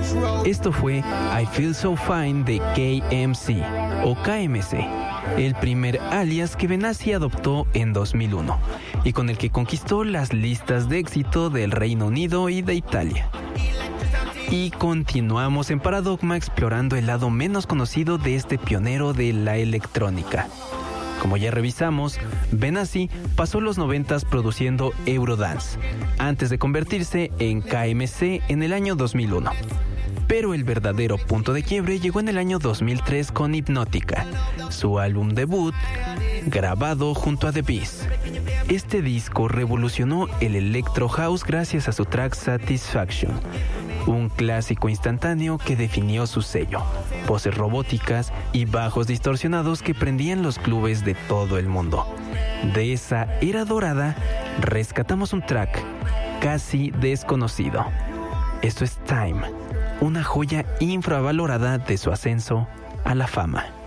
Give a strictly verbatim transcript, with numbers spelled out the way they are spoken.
Esto fue I Feel So Fine de K M C o K M C, el primer alias que Benassi adoptó en dos mil uno y con el que conquistó las listas de éxito del Reino Unido y de Italia. Y continuamos en Paradogma explorando el lado menos conocido de este pionero de la electrónica. Como ya revisamos, Benassi pasó los noventas produciendo Eurodance, antes de convertirse en K M C en el año dos mil uno. Pero el verdadero punto de quiebre llegó en el año dos mil tres con Hypnotica, su álbum debut, grabado junto a The Beast. Este disco revolucionó el Electro House gracias a su track Satisfaction, un clásico instantáneo que definió su sello, voces robóticas y bajos distorsionados que prendían los clubes de todo el mundo. De esa era dorada, rescatamos un track casi desconocido. Esto es Time, una joya infravalorada de su ascenso a la fama.